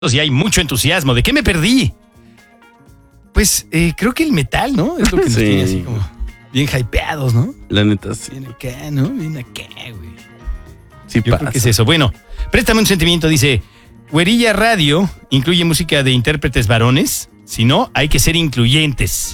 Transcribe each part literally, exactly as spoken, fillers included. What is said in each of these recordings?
y hay mucho entusiasmo. ¿De qué me perdí? Pues eh, creo que el metal, ¿no? Es lo que nos Sí. tiene así como bien hypeados, ¿no? La neta, sí. Bien acá, ¿no? Bien acá, güey. Sí Yo pasa. creo que es eso. Bueno, préstame un sentimiento, dice... Güerilla Radio incluye música de intérpretes varones. Si no, hay que ser incluyentes.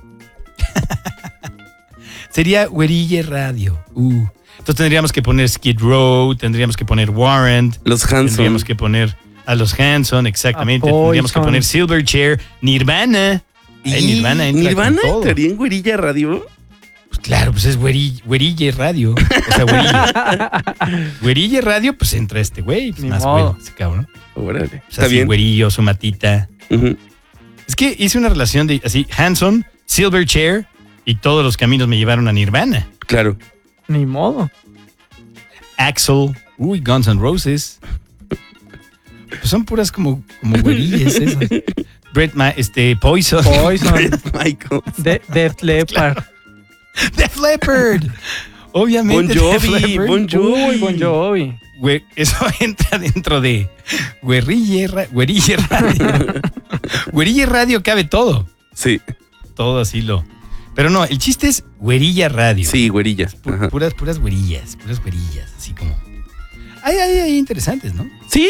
Sería Güerilla Radio. Uh. Entonces tendríamos que poner Skid Row, tendríamos que poner Warrant. Los Hanson. Tendríamos que poner a los Hanson, exactamente. A Tendríamos que Poison. poner Silverchair, Nirvana. Ay, Nirvana entra ¿Nirvana con todo. entraría en Güerilla Radio? Pues claro, pues es güeri- Güerilla Radio. O sea, Güerilla. Güerilla Radio, pues entra este güey. Pues Ni más modo. güey, ese cabrón. Órale. Pues Está así, bien. güerillo, su matita. Ujú. Es que hice una relación de así, Hanson, Silverchair y todos los caminos me llevaron a Nirvana. Claro. Ni modo. Axl, uy, Guns N' Roses. Pues son puras como, como güerillas esas. Brett, Ma- este, Poison. Poison. Michael. De, Def Leppard. Def Leppard. Obviamente. Bon Def Jovi, Leppard. Bon Jovi. Uy, Bon Jovi. Güe- eso entra dentro de Güerilla Ra- Güerilla Radio. Güerilla Radio cabe todo. Sí, Todo así lo. Pero no, el chiste es Güerilla Radio. sí, güerilla. Pu- Ajá. puras, puras güerillas, puras güerillas, así como. Hay, hay, hay interesantes, ¿no? Sí.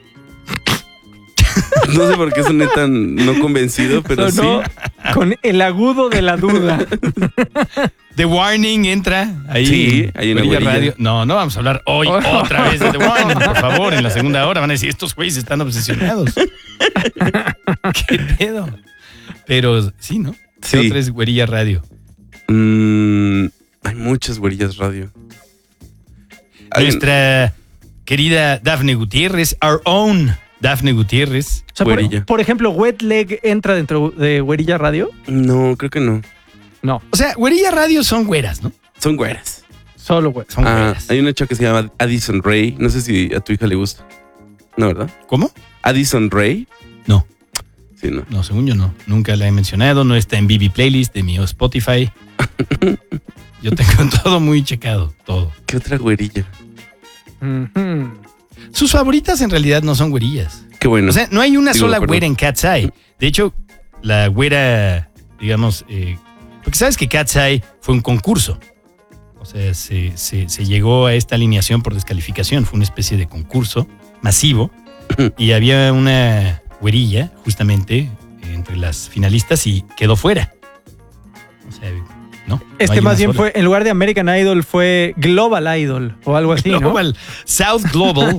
No sé por qué soné tan no convencido, pero Sonó sí. con el agudo de la duda. The Warning entra ahí. Sí, hay una Güerilla güerilla. Radio. No, no vamos a hablar hoy Oh. otra vez de The Warning, por favor. En la segunda hora van a decir, estos güeyes están obsesionados. ¿Qué pedo? Pero sí, ¿no? ¿Qué Sí. otra es Güerilla Radio? Mm, hay muchas güerillas radio. Hay- Nuestra querida Dafne Gutiérrez, our own Dafne Gutiérrez. O sea, por, Güerilla. por ejemplo, Wet Leg entra dentro de Güerilla Radio. No, creo que no. No, O sea, Güerilla Radio son güeras, ¿no? Son güeras. solo güey. Son Ah, güeras. hay una chica que se llama Addison Rae. No sé si a tu hija le gusta. No, ¿verdad? ¿Cómo? Addison Rae. No. Sí, no. No, según yo no. Nunca la he mencionado. No está en B B Playlist de mi Spotify. Yo tengo todo muy checado. Todo. ¿Qué otra güerilla? Ujú. Sus favoritas en realidad no son güerillas. Qué bueno. O sea, no hay una Digo, sola perdón. güera en Cat's Eye. De hecho, la güera, digamos, eh, porque sabes que Cat's Eye fue un concurso. O sea, se, se- se llegó a esta alineación por descalificación. Fue una especie de concurso masivo. Y había una güerilla, justamente, eh, entre las finalistas y quedó fuera. O sea, ¿no? No Este hay más una bien sola. fue, en lugar de American Idol, fue Global Idol o algo así, ¿no? Global, South Global.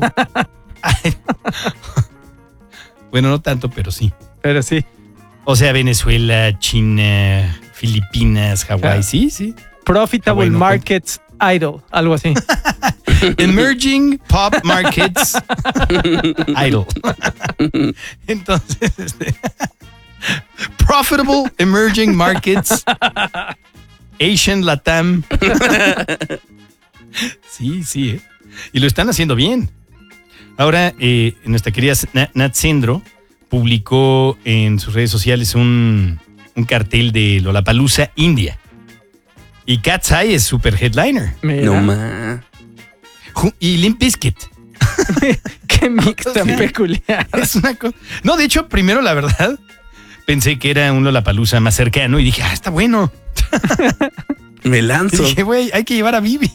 Bueno, no tanto, pero sí. Pero sí. O sea, Venezuela, China, Filipinas, Hawái, Claro. sí, sí. Profitable Ah, bueno, Markets Idol, algo así. Emerging Pop Markets Idol. Entonces, este, Profitable Emerging Markets Asian Latam. Sí, sí, ¿eh? Y lo están haciendo bien. Ahora, eh, nuestra querida Na- Nat Sendro publicó en sus redes sociales un, un cartel de Lollapalooza India. Y Cat's Eye es super headliner. Mira, No más. Ju- Y Limp Bizkit. qué mix tan Sí. peculiar. Es una cosa. No, de hecho, primero, la verdad, pensé que era un Lollapalooza más cercano y dije, ah, está bueno. Me Y lanzo. dije, güey, hay que llevar a Vivi.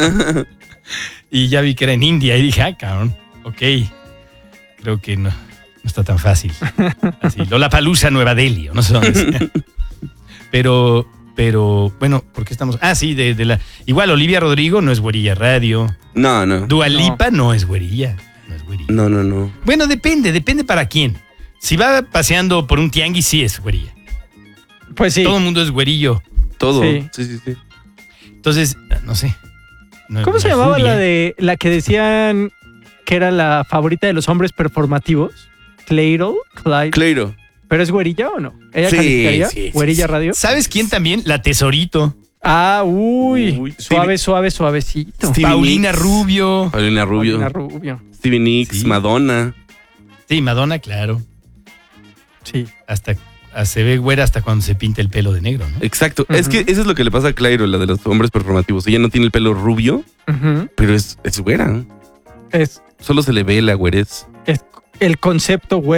Y ya vi que era en India y dije, ah, cabrón, ok. Creo que no, no está tan fácil. Así, Lollapalooza Nueva Delhi, o no sé dónde sea. Pero, pero, bueno, ¿por qué estamos? Ah, sí, de, de la. Igual, Olivia Rodrigo no es güerilla radio. No, no. Dua Lipa no, es güerilla. No es güerilla. No, no, no. Bueno, depende, depende para quién. Si va paseando por un tianguis, sí es güerilla. Pues sí. Todo el mundo es güerillo. Todo. Sí. Sí, sí, sí. Entonces, no sé. No- ¿Cómo no se es llamaba rubia. la de la que decían que era la favorita de los hombres performativos? Clairo, Clyde. Claro. ¿Pero es güerilla o no? ¿Ella Sí, calificaría? sí, sí, ¿Güerilla sí. radio? ¿Sabes quién también? La Tesorito. Ah, uy. Uy, suave, Stevie- suave, suavecito. Stevie Paulina Nicks. Rubio. Paulina Rubio. Paulina Rubio. Stevie Nicks, Sí. Madonna. Sí, Madonna, claro. Sí. Hasta ah, se ve güera hasta cuando se pinta el pelo de negro, ¿no? Exacto. Ujú. Es que eso es lo que le pasa a Clairo, la de los hombres performativos. Ella no tiene el pelo rubio, Ujú. pero es, es güera. Es, Solo se le ve la güerez. es el concepto web